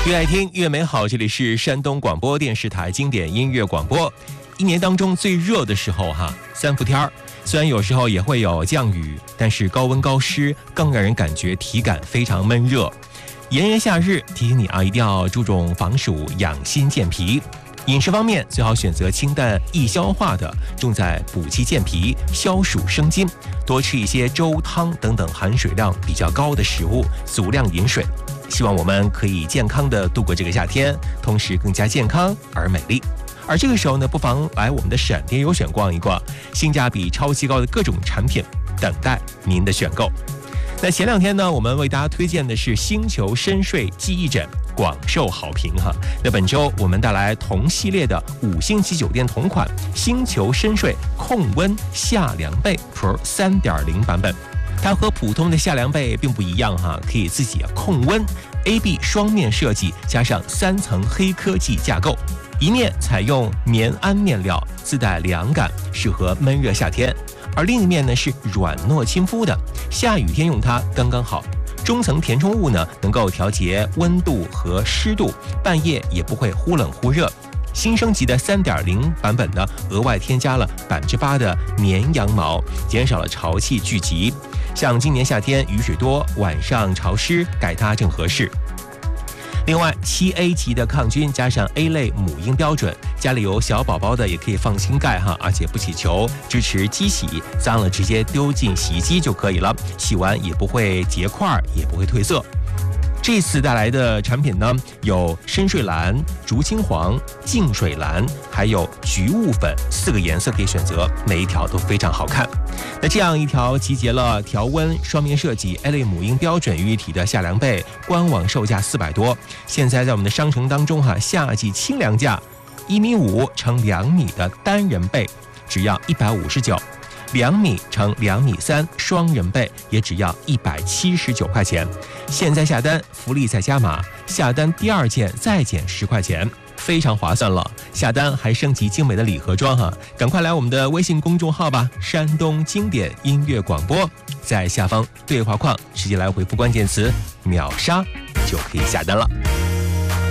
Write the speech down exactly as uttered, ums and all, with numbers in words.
越爱听越美好，这里是山东广播电视台经典音乐广播。一年当中最热的时候哈，三伏天儿，虽然有时候也会有降雨，但是高温高湿更让人感觉体感非常闷热。炎炎夏日，提醒你啊，一定要注重防暑、养心健脾。饮食方面，最好选择清淡易消化的，重在补气健脾、消暑生津，多吃一些粥、汤等等含水量比较高的食物，足量饮水。希望我们可以健康的度过这个夏天，同时更加健康而美丽。而这个时候呢，不妨来我们的闪电优选逛一逛，性价比超级高的各种产品等待您的选购。那前两天呢，我们为大家推荐的是星球深睡记忆枕，广受好评哈。那本周我们带来同系列的五星级酒店同款星球深睡控温夏凉被 Pro 三点零 版本。它和普通的夏凉被并不一样哈，可以自己控温 ，A B 双面设计，加上三层黑科技架构，一面采用棉安面料，自带凉感，适合闷热夏天；而另一面呢是软糯亲肤的，下雨天用它刚刚好。中层填充物呢能够调节温度和湿度，半夜也不会忽冷忽热。新升级的 三点零 版本呢，额外添加了 百分之八 的绵羊毛，减少了潮气聚集。像今年夏天雨水多，晚上潮湿，改它正合适。另外 七 A 级的抗菌加上 A 类母婴标准，家里有小宝宝的也可以放心盖哈，而且不起球，支持机洗，脏了直接丢进洗衣机就可以了，洗完也不会结块，也不会褪色。这次带来的产品呢，有深睡蓝、竹青黄、净水蓝，还有橘雾粉四个颜色可以选择，每一条都非常好看。那这样一条集结了调温、双面设计、A 类母婴标准于一体的夏凉被，官网售价四百多，现在在我们的商城当中哈，夏季清凉价，一米五乘两米的单人被只要一百五十九。两米乘两米三双人被也只要一百七十九块钱，现在下单福利再加码，下单第二件再减十块钱，非常划算了。下单还升级精美的礼盒装哈，赶快来我们的微信公众号吧，山东经典音乐广播，在下方对话框直接来回复关键词秒杀就可以下单了。